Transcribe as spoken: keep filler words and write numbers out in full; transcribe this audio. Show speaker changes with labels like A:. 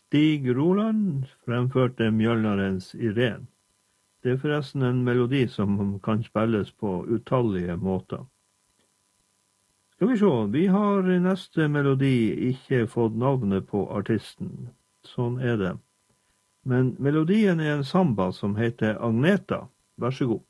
A: Stig Roland fremførte Mjølnarens Irene. Det er forresten en melodi som kan spilles på utallige måter. Skal vi se, vi har i neste melodi ikke fått navnet på artisten. Sånn er det. Men melodien er en samba som heter Agneta. Vær så god.